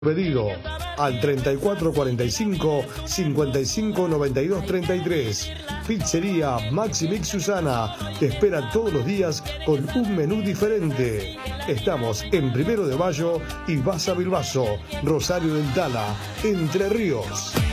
Pedido al 3445 55 92 33. Pizzería Maxi Mix Susana te espera todos los días con un menú diferente. Estamos en 1 de Mayo y Baza Bilbaso, Rosario del Tala, Entre Ríos.